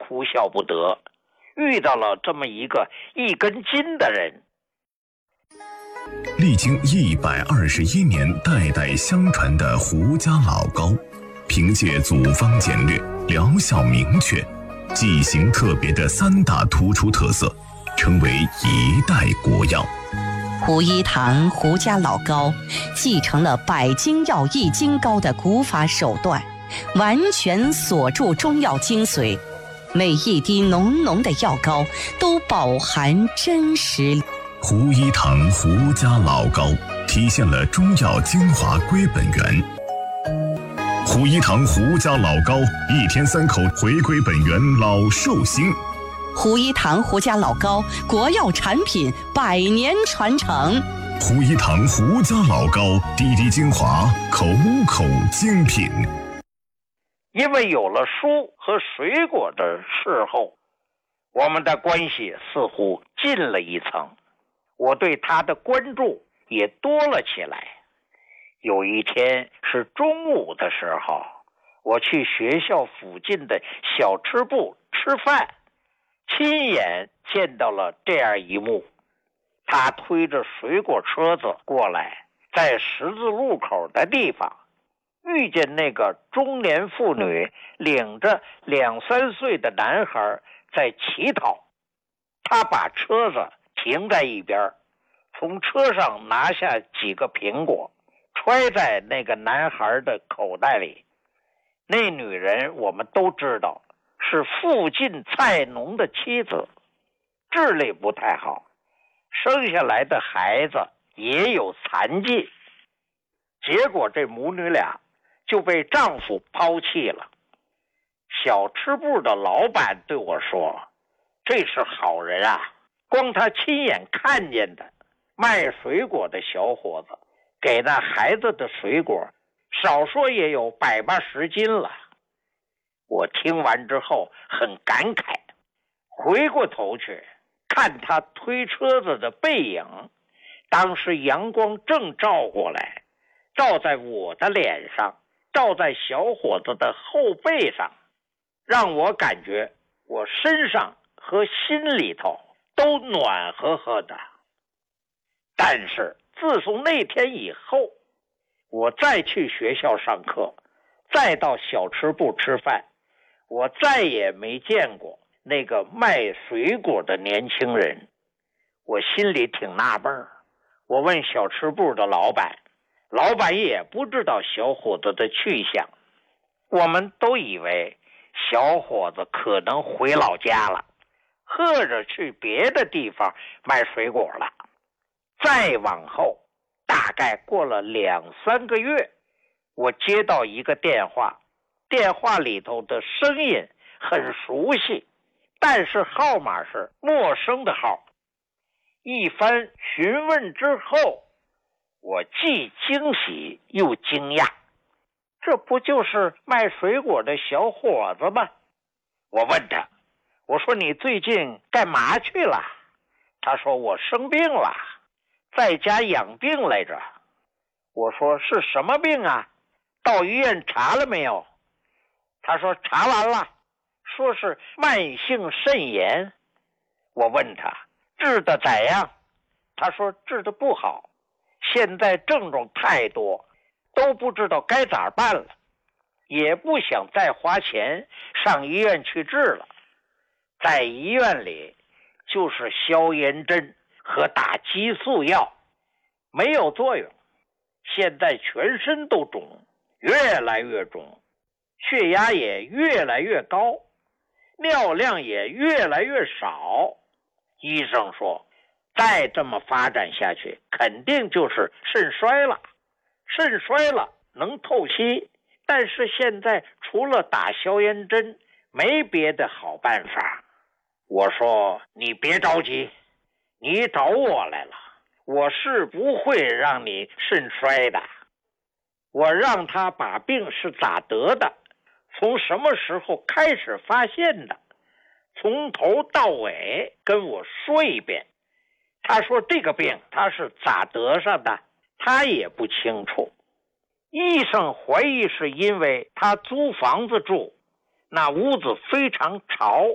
哭笑不得，遇到了这么一个一根筋的人。 历经121年代代相传的胡家老糕，凭借组方简略、疗效明确、剂型特别的3大突出特色，成为一代国药。 胡一堂胡家老糕继承了百精药益精膏的古法手段，完全锁住中药精髓，每一滴浓浓的药膏都饱含真实。 胡一堂胡家老糕体现了中药精华归本源。胡一堂胡家老糕1天3口，回归本源，老寿星。 胡一堂胡家老糕国药产品100年传承。 胡一堂胡家老糕滴滴精华，口口精品。 因为有了书和水果的侍候，我们的关系似乎近了一层，我对他的关注也多了起来。有一天是中午的时候，我去学校附近的小吃部吃饭，亲眼见到了这样一幕。他推着水果车子过来，在十字路口的地方遇见那个中年妇女领着2、3岁的男孩在乞讨。他把车子停在一边，从车上拿下几个苹果，揣在那个男孩的口袋里。那女人我们都知道是附近菜农的妻子，智力不太好，生下来的孩子也有残疾，结果这母女俩就被丈夫抛弃了。小吃部的老板对我说，这是好人啊，光他亲眼看见的卖水果的小伙子给那孩子的水果少说也有180斤了。我听完之后很感慨，回过头去看他推车子的背影，当时阳光正照过来，照在我的脸上，照在小伙子的后背上，让我感觉我身上和心里头都暖和和的。但是自从那天以后，我再去学校上课，再到小吃部吃饭，我再也没见过那个卖水果的年轻人。我心里挺纳闷，我问小吃部的老板，老板也不知道小伙子的去向。我们都以为小伙子可能回老家了，或者去别的地方卖水果了。再往后大概过了2、3个月，我接到一个电话，电话里头的声音很熟悉，但是号码是陌生的号。一番询问之后，我既惊喜又惊讶，这不就是卖水果的小伙子吗？我问他，我说你最近干嘛去了？他说我生病了，在家养病来着。我说是什么病啊？到医院查了没有？他说查完了，说是慢性肾炎。我问他治得咋样？他说治得不好，现在症状太多，都不知道该咋办了，也不想再花钱上医院去治了。在医院里就是消炎针和打激素药，没有作用。现在全身都肿，越来越肿，血压也越来越高，尿量也越来越少。医生说再这么发展下去，肯定就是肾衰了。肾衰了能透析，但是现在除了打消炎针，没别的好办法。我说你别着急，你找我来了，我是不会让你肾衰的。我让他把病是咋得的，从什么时候开始发现的，从头到尾跟我说一遍。他说这个病他是咋得上的，他也不清楚。医生怀疑是因为他租房子住，那屋子非常潮，